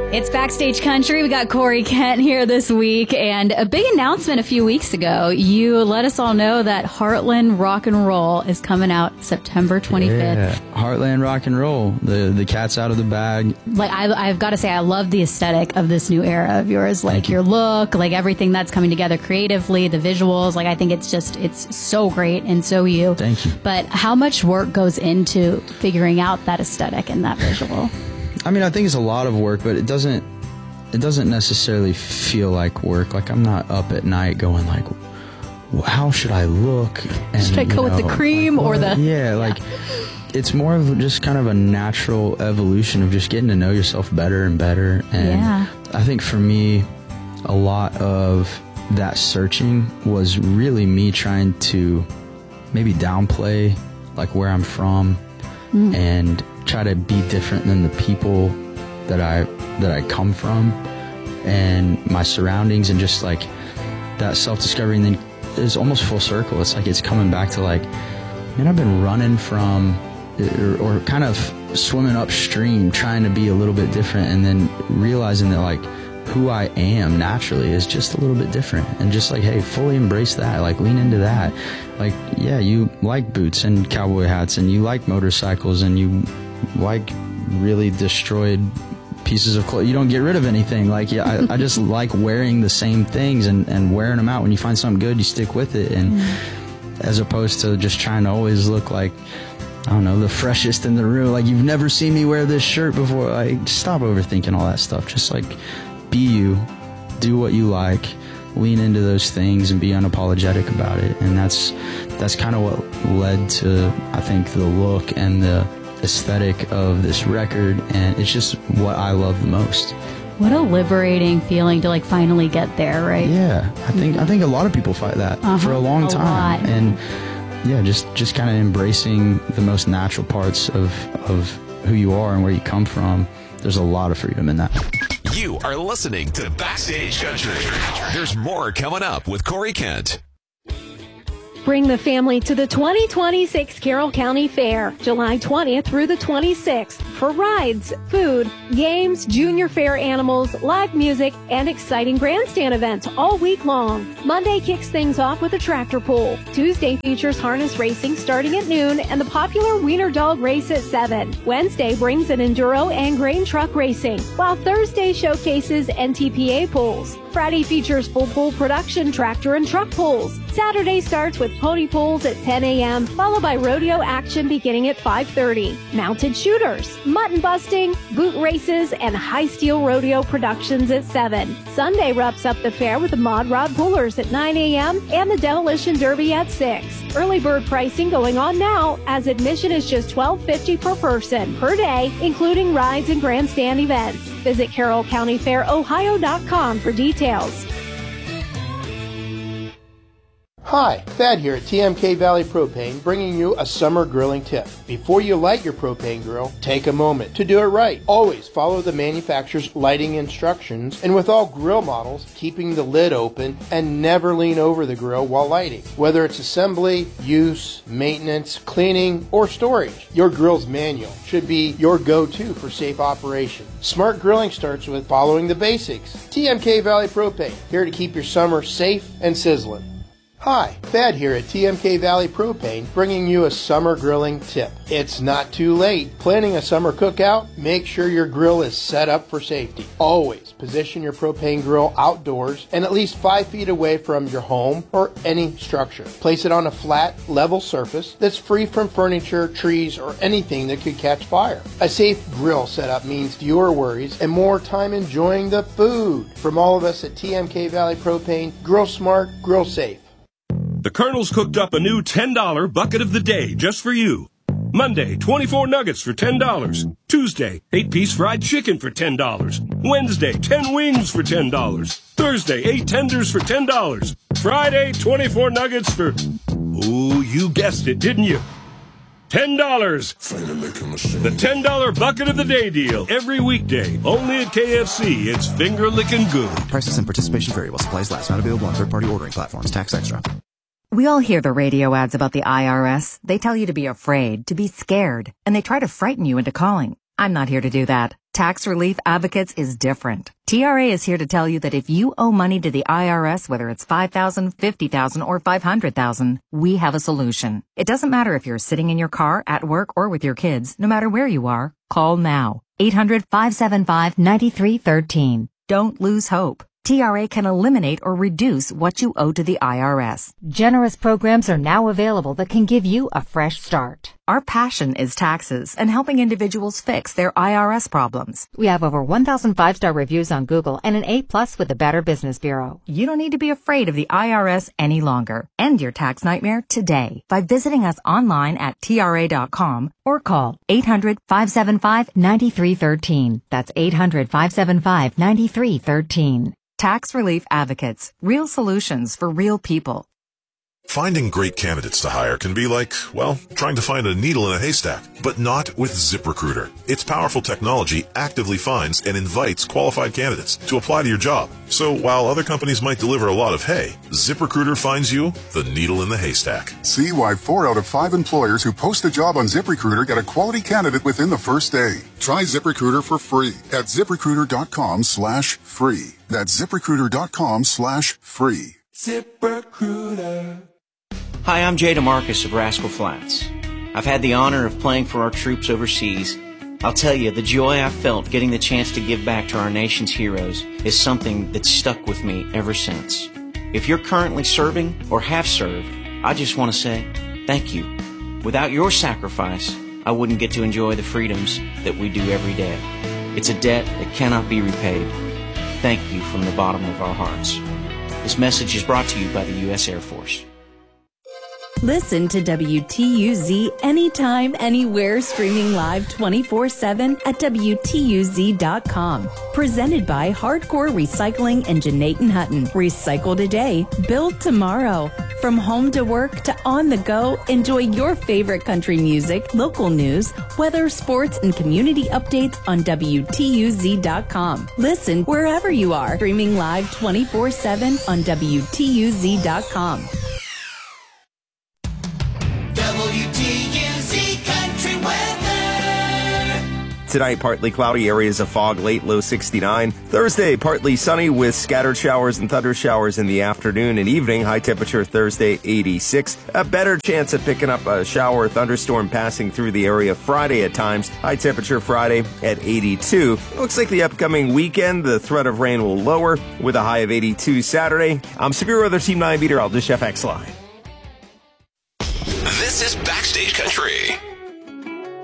It's Backstage Country. We got Corey Kent here this week, and a big announcement a few weeks ago. You let us all know that Heartland Rock and Roll is coming out September 25th. Yeah, Heartland Rock and Roll. The cat's out of the bag. Like I've got to say, I love the aesthetic of this new era of yours. Like your look, like everything that's coming together creatively, the visuals. Like I think it's so great and so you. Thank you. But how much work goes into figuring out that aesthetic and that visual? I mean, I think it's a lot of work, but it doesn't necessarily feel like work. Like I'm not up at night going like, how should I look? And, should I go with the cream or the... Yeah, like it's more of just kind of a natural evolution of just getting to know yourself better and better. And I think for me, a lot of that searching was really me trying to maybe downplay like where I'm from and try to be different than the people that I come from and my surroundings, and just like that self-discovery. And then it's almost full circle. It's like it's coming back to like, man, I've been running from or kind of swimming upstream trying to be a little bit different, and then realizing that like who I am naturally is just a little bit different, and just like, hey, fully embrace that, like lean into that. Like, yeah, you like boots and cowboy hats, and you like motorcycles, and you like really destroyed pieces of clothes. You don't get rid of anything. Like, yeah, I just like wearing the same things and wearing them out. When you find something good, you stick with it. And as opposed to just trying to always look like, I don't know, the freshest in the room. Like, you've never seen me wear this shirt before. Like, stop overthinking all that stuff. Just like be you, do what you like, lean into those things and be unapologetic about it. And that's kind of what led to, I think, the look and the aesthetic of this record, and it's just what I love the most. What a liberating feeling to like finally get there, right? Yeah, I think a lot of people fight that for a long time, and yeah, just kind of embracing the most natural parts of who you are and where you come from. There's a lot of freedom in that. You are listening to Backstage Country. There's more coming up with Corey Kent. Bring the family to the 2026 Carroll County Fair, July 20th through the 26th, for rides, food, games, junior fair animals, live music, and exciting grandstand events all week long. Monday kicks things off with a tractor pull. Tuesday features harness racing starting at noon and the popular Wiener Dog race at 7. Wednesday brings an enduro and grain truck racing, while Thursday showcases NTPA pulls. Friday features full pull production tractor and truck pulls. Saturday starts with pony pulls at 10 a.m., followed by rodeo action beginning at 5:30. Mounted shooters, mutton busting, boot races, and high steel rodeo productions at 7. Sunday wraps up the fair with the mod rod pullers at 9 a.m. and the demolition derby at 6. Early bird pricing going on now, as admission is just $12.50 per person per day, including rides and grandstand events. Visit CarrollCountyFairOhio.com for details. Hi, Thad here at TMK Valley Propane, bringing you a summer grilling tip. Before you light your propane grill, take a moment to do it right. Always follow the manufacturer's lighting instructions, and with all grill models, keeping the lid open and never lean over the grill while lighting. Whether it's assembly, use, maintenance, cleaning, or storage, your grill's manual should be your go-to for safe operation. Smart grilling starts with following the basics. TMK Valley Propane, here to keep your summer safe and sizzling. Hi, Thad here at TMK Valley Propane, bringing you a summer grilling tip. It's not too late. Planning a summer cookout? Make sure your grill is set up for safety. Always position your propane grill outdoors and at least 5 feet away from your home or any structure. Place it on a flat, level surface that's free from furniture, trees, or anything that could catch fire. A safe grill setup means fewer worries and more time enjoying the food. From all of us at TMK Valley Propane, grill smart, grill safe. The Colonel's cooked up a new $10 bucket of the day just for you. Monday, 24 nuggets for $10. Tuesday, 8-piece fried chicken for $10. Wednesday, 10 wings for $10. Thursday, 8 tenders for $10. Friday, 24 nuggets for... Oh, you guessed it, didn't you? $10. The $10 bucket of the day deal. Every weekday. Only at KFC. It's finger-licking good. Prices and participation vary while supplies last. Not available on third-party ordering platforms. Tax extra. We all hear the radio ads about the IRS. They tell you to be afraid, to be scared, and they try to frighten you into calling. I'm not here to do that. Tax Relief Advocates is different. TRA is here to tell you that if you owe money to the IRS, whether it's $5,000, $50,000, or $500,000, we have a solution. It doesn't matter if you're sitting in your car, at work, or with your kids. No matter where you are, call now. 800-575-9313. Don't lose hope. TRA can eliminate or reduce what you owe to the IRS. Generous programs are now available that can give you a fresh start. Our passion is taxes and helping individuals fix their IRS problems. We have over 1,000 5-star reviews on Google and an A+ with the Better Business Bureau. You don't need to be afraid of the IRS any longer. End your tax nightmare today by visiting us online at TRA.com or call 800-575-9313. That's 800-575-9313. Tax Relief Advocates. Real solutions for real people. Finding great candidates to hire can be like, well, trying to find a needle in a haystack, but not with ZipRecruiter. Its powerful technology actively finds and invites qualified candidates to apply to your job. So while other companies might deliver a lot of hay, ZipRecruiter finds you the needle in the haystack. See why 4 out of 5 employers who post a job on ZipRecruiter get a quality candidate within the first day. Try ZipRecruiter for free at ZipRecruiter.com/free. That's ZipRecruiter.com/free. ZipRecruiter. Hi, I'm Jay DeMarcus of Rascal Flats. I've had the honor of playing for our troops overseas. I'll tell you, the joy I felt getting the chance to give back to our nation's heroes is something that's stuck with me ever since. If you're currently serving or have served, I just want to say thank you. Without your sacrifice, I wouldn't get to enjoy the freedoms that we do every day. It's a debt that cannot be repaid. Thank you from the bottom of our hearts. This message is brought to you by the U.S. Air Force. Listen to WTUZ anytime, anywhere, streaming live 24/7 at WTUZ.com. Presented by Hardcore Recycling and Janaten Hutton. Recycle today, build tomorrow. From home to work to on the go, enjoy your favorite country music, local news, weather, sports, and community updates on WTUZ.com. Listen wherever you are, streaming live 24/7 on WTUZ.com. WTUZ Country Weather. Tonight, partly cloudy, areas of fog, late low 69. Thursday, partly sunny with scattered showers and thunder showers in the afternoon and evening. High temperature Thursday, 86. A better chance of picking up a shower or thunderstorm passing through the area Friday at times. High temperature Friday at 82. It looks like the upcoming weekend, the threat of rain will lower with a high of 82 Saturday. I'm Severe Weather Team 9 meteorologist Jeff Exline.